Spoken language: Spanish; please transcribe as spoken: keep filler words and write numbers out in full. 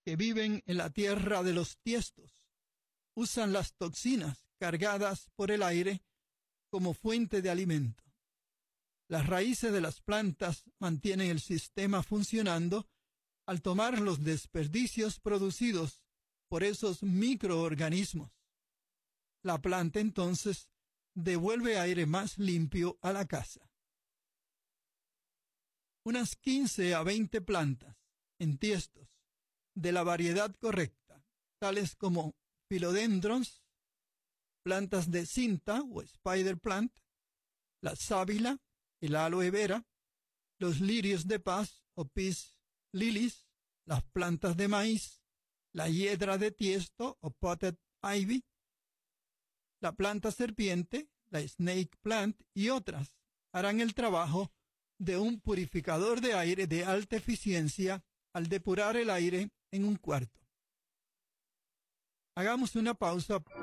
que viven en la tierra de los tiestos usan las toxinas cargadas por el aire como fuente de alimento. Las raíces de las plantas mantienen el sistema funcionando al tomar los desperdicios producidos por esos microorganismos. La planta entonces devuelve aire más limpio a la casa. Unas quince a veinte plantas en tiestos de la variedad correcta, tales como philodendrons, plantas de cinta o spider plant, la sábila, el aloe vera, los lirios de paz o peace lilies, las plantas de maíz, la hiedra de tiesto o potted ivy, la planta serpiente, la snake plant y otras harán el trabajo de un purificador de aire de alta eficiencia al depurar el aire en un cuarto. Hagamos una pausa.